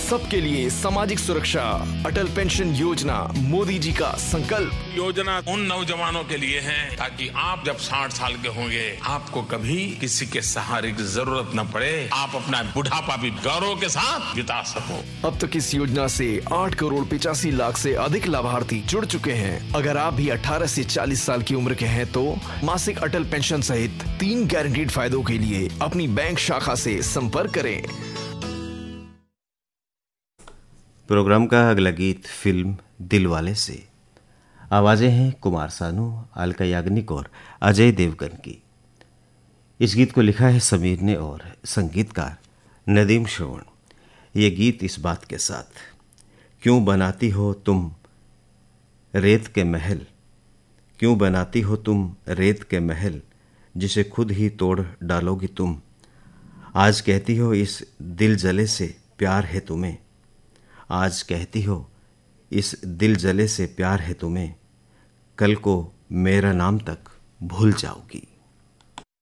सबके लिए सामाजिक सुरक्षा, अटल पेंशन योजना, मोदी जी का संकल्प। योजना उन नौजवानों के लिए है ताकि आप जब 60 साल के होंगे आपको कभी किसी के सहारे की जरूरत न पड़े, आप अपना बुढ़ापा भी गौरव के साथ बिता सको। अब तक इस योजना से 8 करोड़ 85 लाख से अधिक लाभार्थी जुड़ चुके हैं। अगर आप भी 18 से 40 साल की उम्र के हैं तो मासिक अटल पेंशन सहित 3 गारंटीड फायदों के लिए अपनी बैंक शाखा से संपर्क करें। प्रोग्राम का अगला गीत फिल्म दिलवाले से। आवाजें हैं कुमार सानू, अलका याग्निक और अजय देवगन की। इस गीत को लिखा है समीर ने और संगीतकार नदीम श्रवण। ये गीत इस बात के साथ, क्यों बनाती हो तुम रेत के महल, क्यों बनाती हो तुम रेत के महल, जिसे खुद ही तोड़ डालोगी तुम। आज कहती हो इस दिल जले से प्यार है तुम्हें, आज कहती हो इस दिल जले से प्यार है तुम्हें, कल को मेरा नाम तक भूल जाओगी।